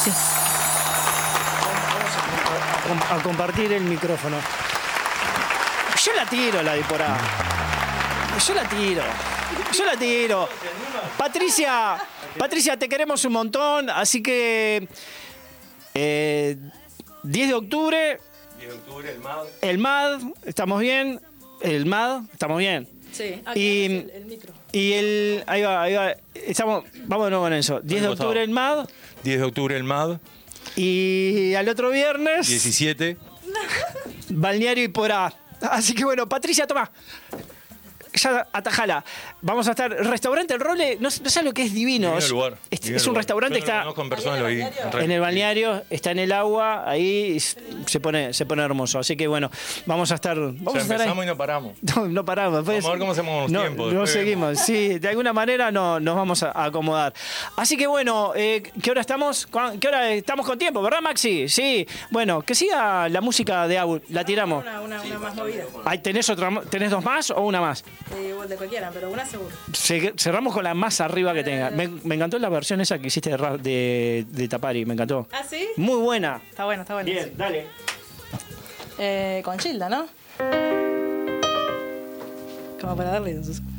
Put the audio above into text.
A compartir el micrófono. Yo la tiro, la diporada. Yo la tiro. Patricia, te queremos un montón, así que 10 de octubre. 10 de octubre, el MAD, estamos bien. El MAD, estamos bien. Sí, y el micro. Y ahí va. Vamos de nuevo con eso. 10 de octubre el MAD. 10 de octubre el MAD. Y al otro viernes 17. Balneario Iporá. Así que bueno, Patricia, toma. Ya atajala. Vamos a estar. Restaurante El Roble, no sabes lo que es divino. Divino lugar. Es un restaurante que está con personas lo vi. en el balneario, está en el agua, ahí se pone hermoso. Así que bueno, vamos a estar. Empezamos ahí. Y no paramos. No paramos. Vamos a ver cómo hacemos los tiempos. No seguimos. Sí, de alguna manera nos vamos a acomodar. Así que bueno, ¿qué hora estamos? ¿Qué hora estamos con tiempo, verdad, Maxi? Sí. Bueno, que siga la música de Abu. La tiramos. Una más movida. ¿Tenés dos más o una más? Igual de cualquiera, pero una seguro. Cerramos con la más arriba que tenga. Me encantó la versión esa que hiciste de Tapari, me encantó. ¿Ah, sí? Muy buena. Está bueno. Bien, Sí. dale. Con Gilda, ¿no? Como para darle entonces.